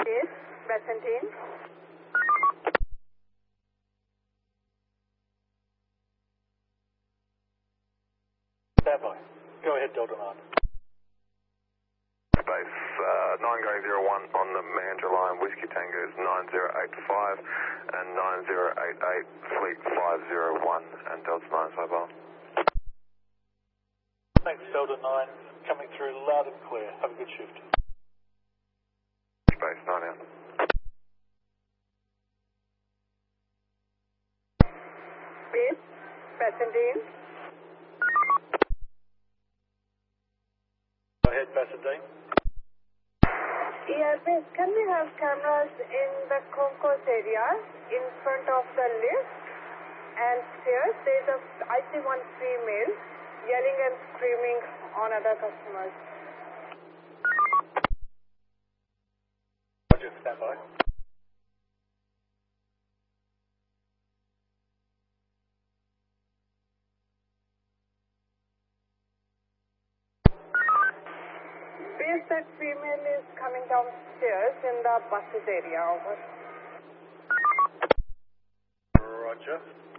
Yes, Basantine. Standby. Go ahead, Delta 9. Space 9 going 01 on the Mandra line, Whiskey Tango is 9085 and 9088, Fleet 501 and Delta 9's mobile. Thanks, Delta 9. Coming through loud and clear. Have a good shift. Space 9 out. Yes, Basantine. Go ahead, Basantine. Yeah, can we have cameras in the concourse area in front of the lift and stairs? I see one female yelling and screaming on other customers. Roger, standby. Yes, that female is coming downstairs in the buses area. Over. Roger.